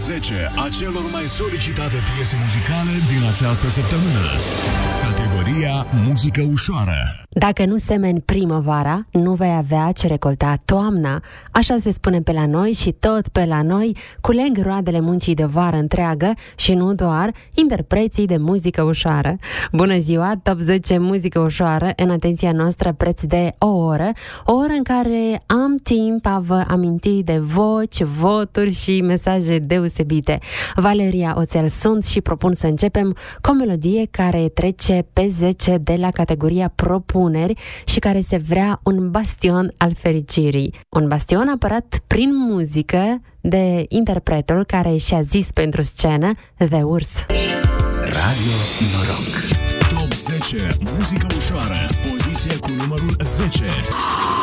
10 a celor mai solicitate piese muzicale din această săptămână. Categoria Muzică ușoară. Dacă nu semeni primăvara, nu vei avea ce recolta toamna. Așa se spune pe la noi și tot pe la noi culeg roadele muncii de vară întreagă și nu doar interpreții de muzică ușoară. Bună ziua, Top 10 muzică ușoară în atenția noastră preț de o oră în care am timp a vă aminti de voci, voturi și mesaje deosebite. Valeria Oțel sunt și propun să începem cu o melodie care trece pe 10 de la categoria propuneri și care se vrea un bastion al fericirii. Un bastion apărat prin muzică de interpretul care și-a zis pentru scenă The Urs. Radio Noroc. Top 10 muzică ușoară. Poziție cu numărul 10.